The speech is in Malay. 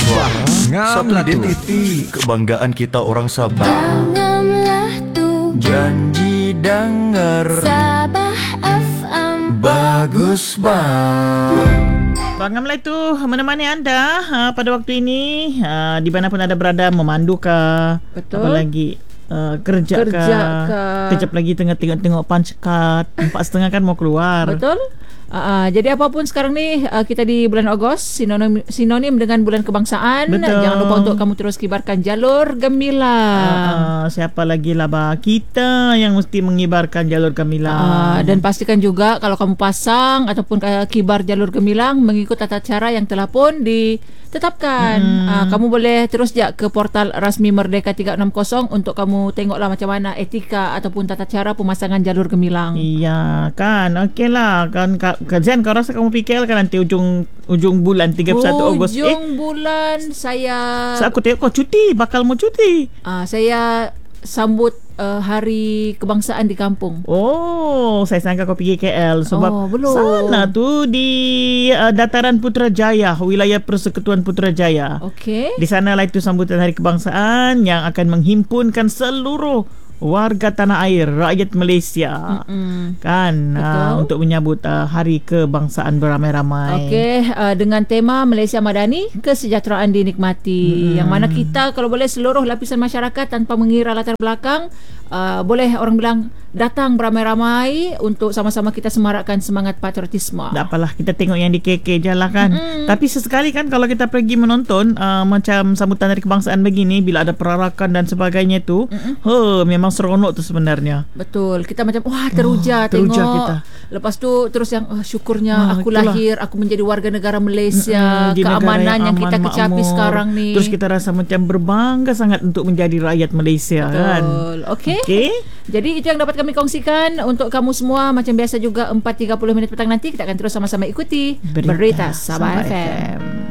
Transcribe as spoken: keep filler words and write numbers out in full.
Suara Satu identiti Kebanggaan kita orang Sabah. Tangamlah tu Janji dengar Sabah F M. Bagus bang. Bangamlah itu menemani anda ha, pada waktu ini ha, di mana pun anda berada, memandu kah, Betul. apa lagi uh, kerja, Kerja kah, kah. kejap lagi tengah tengok-tengok punch card empat setengah kan mau keluar. Betul. Uh, uh, jadi apapun sekarang ni uh, kita di bulan Ogos, sinonim, sinonim dengan bulan kebangsaan. Betul. Jangan lupa untuk kamu terus kibarkan jalur gemilang. Uh, siapa lagi lah bah? Kita yang mesti mengibarkan jalur gemilang. Uh, dan pastikan juga kalau kamu pasang ataupun uh, kibar jalur gemilang mengikut tata cara yang telah pun ditetapkan. Hmm. Uh, kamu boleh terus je ke portal rasmi Merdeka tiga enam kosong untuk kamu tengoklah macam mana etika ataupun tata cara pemasangan jalur gemilang. Iya kan, okey lah kan. Kajian kau rasa kamu fikir kan nanti ujung ujung bulan tiga puluh satu Ogos eh Ujung bulan saya so, aku tengok kau cuti, bakal mau cuti. uh, saya sambut uh, hari kebangsaan di kampung. Oh, saya sangka kau pergi K L sebab Oh, belum. sana tu di uh, dataran Putrajaya, wilayah Persekutuan Putrajaya. Okey. Di sana lah itu sambutan Hari Kebangsaan yang akan menghimpunkan seluruh warga tanah air, rakyat Malaysia. Mm-mm. Kan uh, untuk menyambut uh, Hari Kebangsaan beramai-ramai. Okey, uh, dengan tema Malaysia Madani, kesejahteraan dinikmati. Hmm. Yang mana kita kalau boleh seluruh lapisan masyarakat tanpa mengira latar belakang, uh, boleh orang bilang datang beramai-ramai untuk sama-sama kita semarakkan semangat patriotisme. Tak apalah, kita tengok yang di K K je lah kan. Mm-hmm. Tapi sesekali kan kalau kita pergi menonton uh, macam sambutan Hari Kebangsaan begini, bila ada perarakan dan sebagainya tu, mm-hmm. huh, memang seronok tu sebenarnya. Betul. Kita macam wah teruja oh, tengok. Teruja kita. Lepas tu terus yang oh, syukurnya ah, aku itulah. lahir, aku menjadi warga negara Malaysia, mm-hmm, keamanan yang, yang aman, kita kecapi makmur. sekarang ni. Terus kita rasa macam berbangga sangat untuk menjadi rakyat Malaysia. Betul. Kan. Okey. Okay. Jadi itu yang dapat kami kongsikan untuk kamu semua. Macam biasa juga empat tiga puluh minit petang nanti kita akan terus sama-sama ikuti Berita, Berita Sabah, Sabah F M. F M.